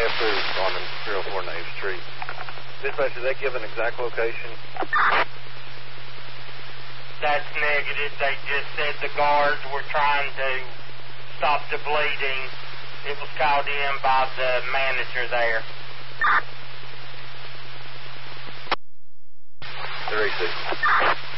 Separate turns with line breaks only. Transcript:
through on Imperial 4 Nave Street. Dispatch, did they give an exact location?
That's negative. They just said the guards were trying to stop the bleeding. It was called in by the manager there.
They're AC.